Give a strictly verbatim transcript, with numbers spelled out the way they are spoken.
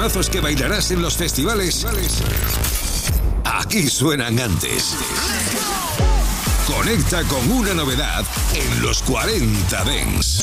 temazos que bailarás en los festivales, aquí suenan antes. Conecta con una novedad en los cuarenta Dance.